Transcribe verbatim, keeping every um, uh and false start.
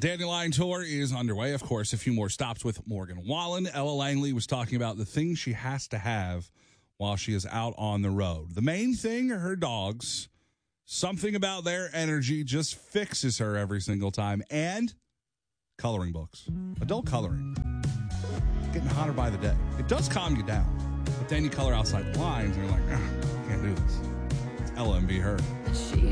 Dandelion Tour is underway. Of course, a few more stops with Morgan Wallen. Ella Langley was talking about the things she has to have while she is out on the road. The main thing are her dogs. Something about their energy just fixes her every single time. And coloring books. Adult coloring. Getting hotter by the day. It does calm you down. But then you color outside the lines and you're like, can't do this. It's Ella and Be Heard. She